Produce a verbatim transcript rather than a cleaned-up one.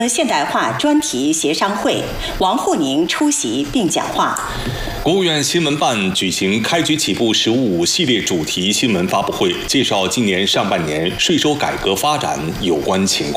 现代化专题协商会，王沪宁出席并讲话。 国务院新闻办举行“开局起步“十五五””系列主题新闻发布会，介绍今年上半年税收改革发展有关情况。